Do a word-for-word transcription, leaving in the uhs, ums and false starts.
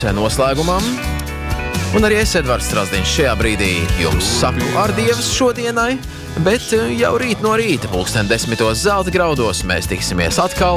noslēgumam. Un arī es, Edvards Strazdins, šajā brīdī jums saku ar Dievs šodienai, bet jau rīt no rīta, pulksten desmitos Zelta graudos, mēs tiksimies atkal.